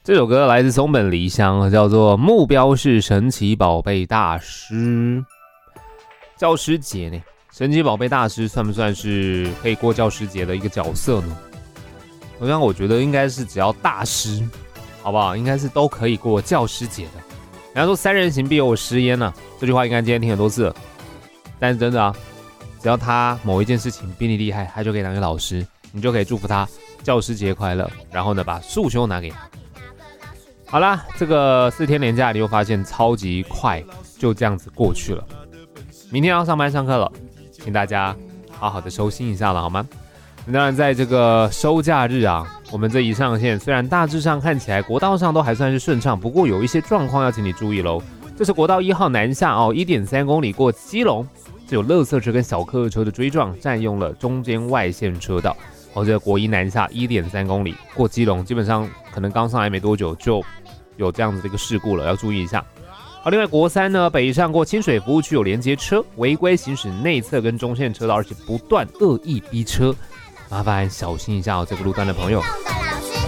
这首歌来自松本梨香，叫做《目标是神奇宝贝大师》。教师节呢，神奇宝贝大师算不算是可以过教师节的一个角色呢？好像我觉得应该是只要大师，好不好？应该是都可以过教师节的。人家说三人行必有我师焉啊，这句话应该今天听很多次了。但是真的啊，只要他某一件事情比你厉害，他就可以当个老师，你就可以祝福他教师节快乐，然后呢把束修拿给他。好啦，这个4天连假你会发现超级快，就这样子过去了。明天要上班上课了，请大家好好的收心一下了，好吗？当然，在这个收假日啊，我们这一上线，虽然大致上看起来国道上都还算是顺畅，不过有一些状况要请你注意喽。这是国道1号南下哦，1.3公里过基隆，这有垃圾车跟小客车的追撞，占用了中间外线车道。这个国1南下1.3公里过基隆，基本上可能刚上来没多久就有这样子的一个事故了，要注意一下。好，另外国3呢，北上过清水服务区有连接车违规行驶内侧跟中线车道，而且不断恶意逼车，麻烦小心一下这个路段的朋友。